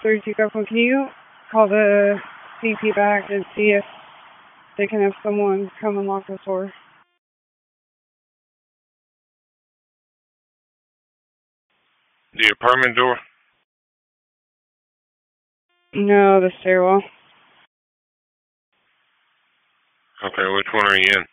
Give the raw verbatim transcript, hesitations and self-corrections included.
three two Couple, can you call the C P back and see if they can have someone come and lock the door? The apartment door? No, the stairwell. Okay, which one are you in?